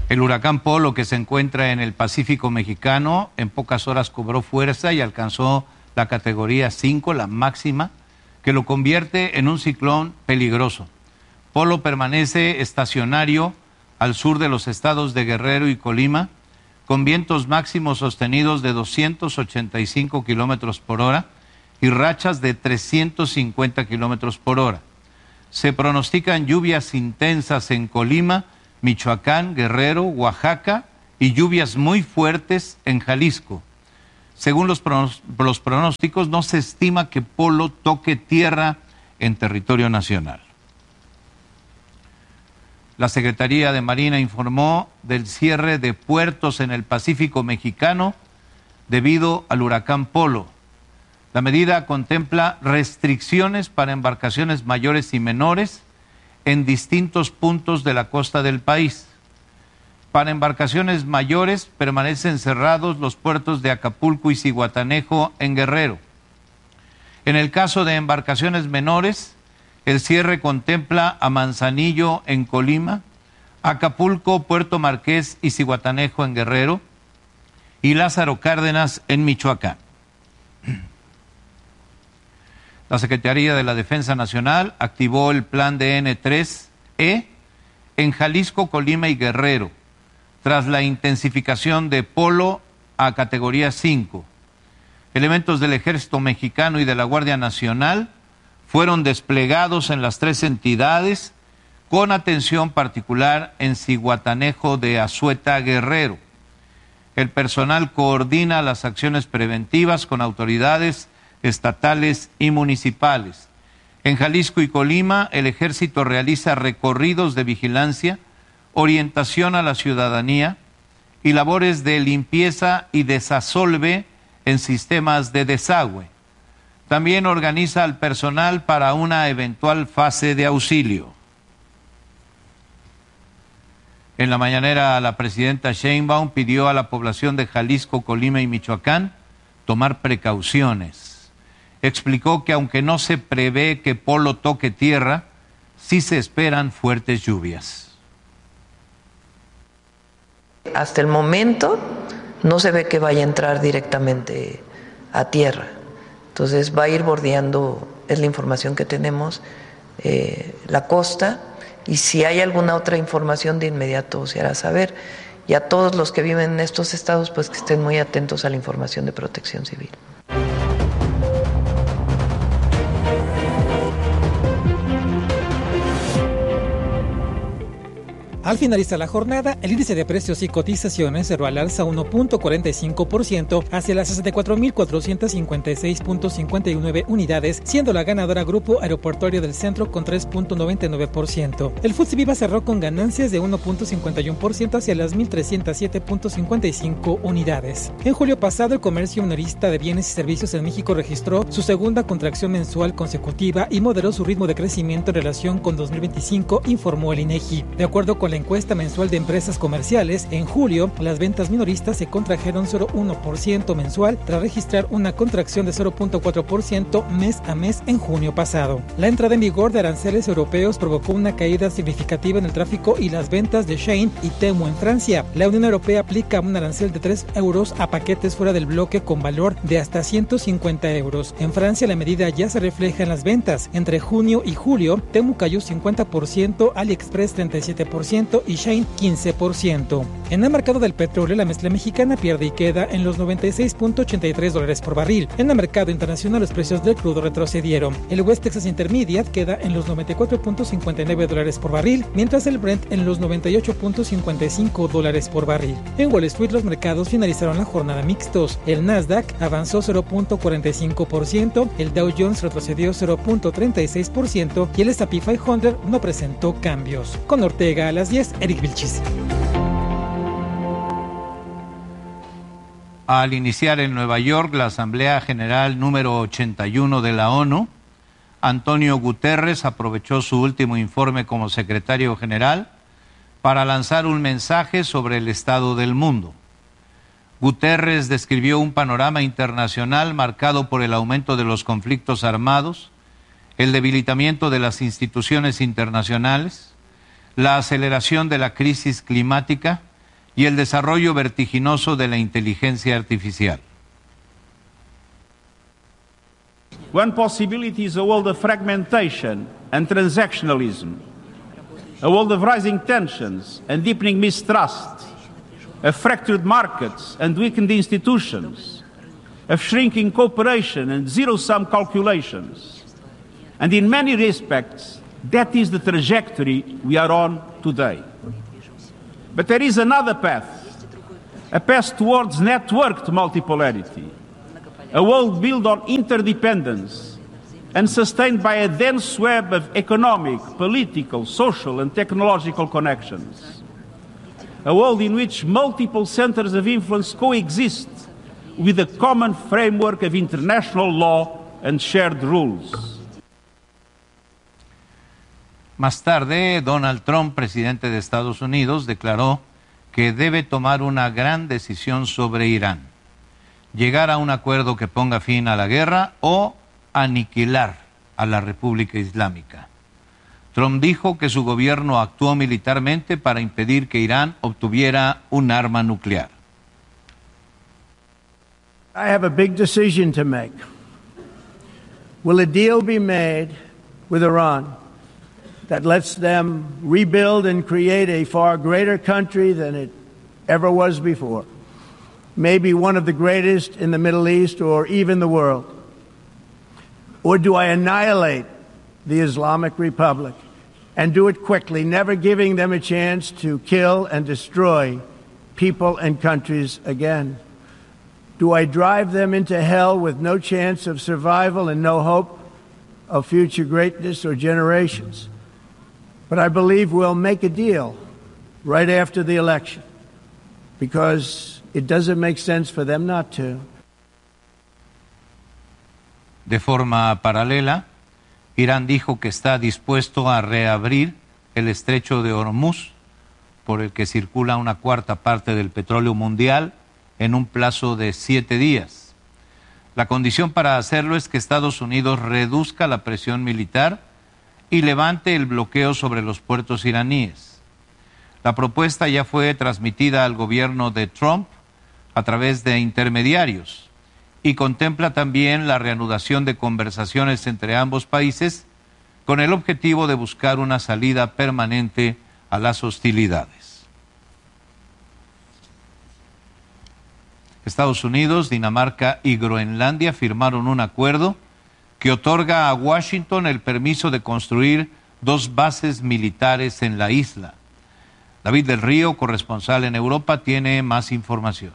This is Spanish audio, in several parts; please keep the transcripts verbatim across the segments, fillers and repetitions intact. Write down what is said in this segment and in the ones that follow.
El huracán Polo, que se encuentra en el Pacífico mexicano, en pocas horas cobró fuerza y alcanzó la categoría cinco, la máxima, que lo convierte en un ciclón peligroso. Polo permanece estacionario al sur de los estados de Guerrero y Colima, con vientos máximos sostenidos de doscientos ochenta y cinco kilómetros por hora y rachas de trescientos cincuenta kilómetros por hora. Se pronostican lluvias intensas en Colima, Michoacán, Guerrero, Oaxaca y lluvias muy fuertes en Jalisco. Según los, pronos los pronósticos, no se estima que Polo toque tierra en territorio nacional. La Secretaría de Marina informó del cierre de puertos en el Pacífico mexicano debido al huracán Polo. La medida contempla restricciones para embarcaciones mayores y menores en distintos puntos de la costa del país. Para embarcaciones mayores permanecen cerrados los puertos de Acapulco y Zihuatanejo en Guerrero. En el caso de embarcaciones menores, el cierre contempla a Manzanillo en Colima, Acapulco, Puerto Marqués y Zihuatanejo en Guerrero y Lázaro Cárdenas en Michoacán. La Secretaría de la Defensa Nacional activó el plan de N tres E en Jalisco, Colima y Guerrero, tras la intensificación de Polo a categoría cinco. Elementos del Ejército Mexicano y de la Guardia Nacional fueron desplegados en las tres entidades, con atención particular en Zihuatanejo de Azueta, Guerrero. El personal coordina las acciones preventivas con autoridades estatales y municipales. En Jalisco y Colima, el Ejército realiza recorridos de vigilancia, orientación a la ciudadanía y labores de limpieza y desasolve en sistemas de desagüe. También organiza al personal para una eventual fase de auxilio. En la mañanera, la presidenta Sheinbaum pidió a la población de Jalisco, Colima y Michoacán tomar precauciones. Explicó que aunque no se prevé que Polo toque tierra, sí se esperan fuertes lluvias. Hasta el momento no se ve que vaya a entrar directamente a tierra. Entonces va a ir bordeando, es la información que tenemos, eh, la costa, y si hay alguna otra información de inmediato se hará saber. Y a todos los que viven en estos estados, pues que estén muy atentos a la información de Protección Civil. Al finalizar la jornada, el índice de precios y cotizaciones cerró al alza uno punto cuarenta y cinco por ciento hacia las sesenta y cuatro mil cuatrocientos cincuenta y seis punto cincuenta y nueve unidades, siendo la ganadora Grupo Aeroportuario del Centro con tres punto noventa y nueve por ciento. El F T S E Viva cerró con ganancias de uno punto cincuenta y uno por ciento hacia las mil trescientos siete punto cincuenta y cinco unidades. En julio pasado, el comercio minorista de bienes y servicios en México registró su segunda contracción mensual consecutiva y moderó su ritmo de crecimiento en relación con dos mil veinticinco, informó el INEGI. De acuerdo con la encuesta mensual de empresas comerciales, en julio las ventas minoristas se contrajeron cero punto uno por ciento mensual tras registrar una contracción de cero punto cuatro por ciento mes a mes en junio pasado. La entrada en vigor de aranceles europeos provocó una caída significativa en el tráfico y las ventas de Shein y Temu en Francia. La Unión Europea aplica un arancel de tres euros a paquetes fuera del bloque con valor de hasta ciento cincuenta euros. En Francia la medida ya se refleja en las ventas. Entre junio y julio, Temu cayó cincuenta por ciento, AliExpress treinta y siete por ciento y Shein quince por ciento. En el mercado del petróleo, la mezcla mexicana pierde y queda en los noventa y seis punto ochenta y tres dólares por barril. En el mercado internacional, los precios del crudo retrocedieron. El West Texas Intermediate queda en los noventa y cuatro punto cincuenta y nueve dólares por barril, mientras el Brent en los noventa y ocho punto cincuenta y cinco dólares por barril. En Wall Street, los mercados finalizaron la jornada mixtos. El Nasdaq avanzó cero punto cuarenta y cinco por ciento, el Dow Jones retrocedió cero punto treinta y seis por ciento y el S and P quinientos no presentó cambios. Con Ortega a las diez, Eric Vilchis. Al iniciar en Nueva York la Asamblea General número ochenta y uno de la ONU, Antonio Guterres aprovechó su último informe como secretario general para lanzar un mensaje sobre el estado del mundo. Guterres describió un panorama internacional marcado por el aumento de los conflictos armados, el debilitamiento de las instituciones internacionales, la aceleración de la crisis climática y el desarrollo vertiginoso de la inteligencia artificial. One possibility is a world of fragmentation and transactionalism, a world of rising tensions and deepening mistrust, of fractured markets and weakened institutions, of shrinking cooperation and zero-sum calculations. And in many respects, that is the trajectory we are on today. But there is another path, a path towards networked multipolarity, a world built on interdependence and sustained by a dense web of economic, political, social and technological connections. A world in which multiple centers of influence coexist with a common framework of international law and shared rules. Más tarde, Donald Trump, presidente de Estados Unidos, declaró que debe tomar una gran decisión sobre Irán: llegar a un acuerdo que ponga fin a la guerra o aniquilar a la República Islámica. Trump dijo que su gobierno actuó militarmente para impedir que Irán obtuviera un arma nuclear. I have a big decision to make. Will a deal be made with Iran that lets them rebuild and create a far greater country than it ever was before? Maybe one of the greatest in the Middle East or even the world? Or do I annihilate the Islamic Republic and do it quickly, never giving them a chance to kill and destroy people and countries again? Do I drive them into hell with no chance of survival and no hope of future greatness or generations? But I believe we'll make a deal right after the election, because it doesn't make sense for them not to. De forma paralela, Irán dijo que está dispuesto a reabrir el estrecho de Hormuz, por el que circula una cuarta parte del petróleo mundial, en un plazo de siete días. La condición para hacerlo es que Estados Unidos reduzca la presión militar y levante el bloqueo sobre los puertos iraníes. La propuesta ya fue transmitida al gobierno de Trump a través de intermediarios y contempla también la reanudación de conversaciones entre ambos países con el objetivo de buscar una salida permanente a las hostilidades. Estados Unidos, Dinamarca y Groenlandia firmaron un acuerdo que otorga a Washington el permiso de construir dos bases militares en la isla. David del Río, corresponsal en Europa, tiene más información.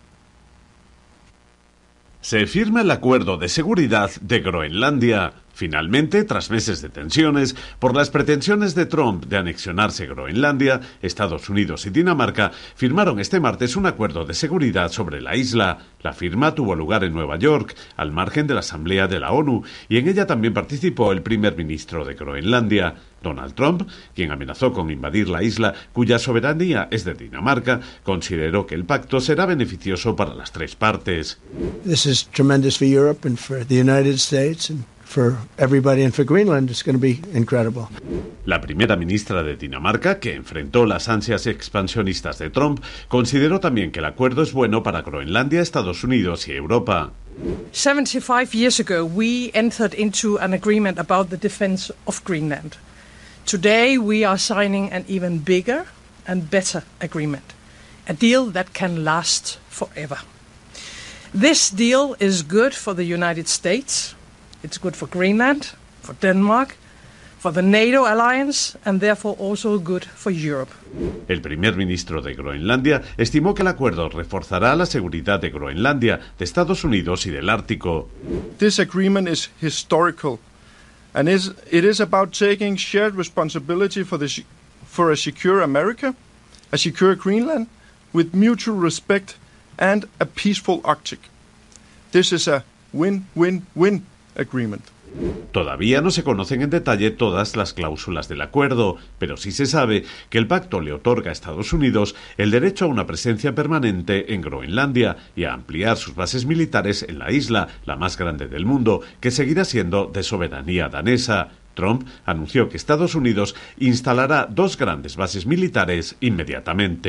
Se firma el Acuerdo de Seguridad de Groenlandia. Finalmente, tras meses de tensiones por las pretensiones de Trump de anexionarse Groenlandia, Estados Unidos y Dinamarca firmaron este martes un acuerdo de seguridad sobre la isla. La firma tuvo lugar en Nueva York, al margen de la Asamblea de la ONU, y en ella también participó el primer ministro de Groenlandia. Donald Trump, quien amenazó con invadir la isla, cuya soberanía es de Dinamarca, consideró que el pacto será beneficioso para las tres partes. This is tremendous for Europe and for the United States and for everybody, and for Greenland it's going to be incredible. La primera ministra de Dinamarca, que enfrentó las ansias expansionistas de Trump, consideró también que el acuerdo es bueno para Groenlandia, Estados Unidos y Europa. seventy-five years ago, we entered into an agreement about the defense of Greenland. Today, we are signing an even bigger and better agreement, a deal that can last forever. This deal is good for the United States, it's good for Greenland, for Denmark, for the NATO alliance, and therefore also good for Europe. El primer ministro de Groenlandia estimó que el acuerdo reforzará la seguridad de Groenlandia, de Estados Unidos y del Ártico. This agreement is historical, and is, it is about taking shared responsibility for, the, for a secure America, a secure Greenland, with mutual respect and a peaceful Arctic. This is a win-win-win agreement. Todavía no se conocen en detalle todas las cláusulas del acuerdo, pero sí se sabe que el pacto le otorga a Estados Unidos el derecho a una presencia permanente en Groenlandia y a ampliar sus bases militares en la isla, la más grande del mundo, que seguirá siendo de soberanía danesa. Trump anunció que Estados Unidos instalará dos grandes bases militares inmediatamente.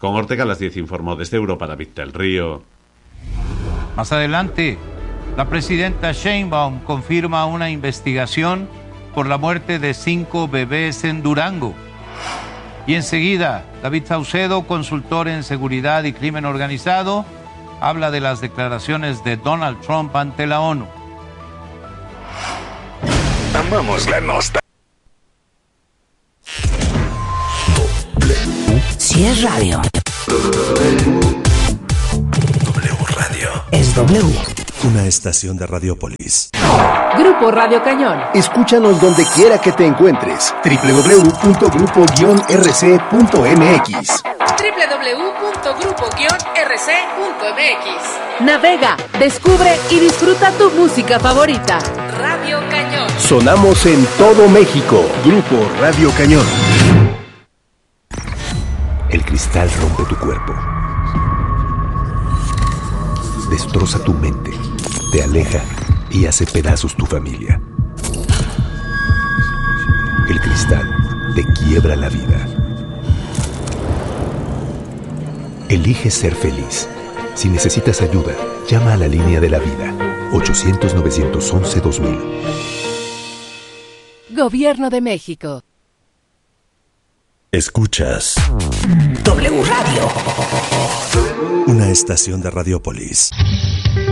Con Ortega a las diez informó desde Europa David del Río. Más adelante, la presidenta Sheinbaum confirma una investigación por la muerte de cinco bebés en Durango. Y enseguida, David Saucedo, consultor en seguridad y crimen organizado, habla de las declaraciones de Donald Trump ante la ONU. Amamos la nostalgia. Si es radio. W Radio. Es W. Una estación de Radiopolis. Grupo Radio Cañón. Escúchanos donde quiera que te encuentres. doble u doble u doble u punto grupo guion r c punto m x. doble u doble u doble u punto grupo guion r c punto m x. Navega, descubre y disfruta tu música favorita. Radio Cañón. Sonamos en todo México. Grupo Radio Cañón. El cristal rompe tu cuerpo. Destroza tu mente, te aleja y hace pedazos tu familia. El cristal te quiebra la vida. Elige ser feliz. Si necesitas ayuda, llama a la línea de la vida. ochocientos, novecientos once, dos mil. Gobierno de México. Escuchas W Radio. Una estación de Radiopolis.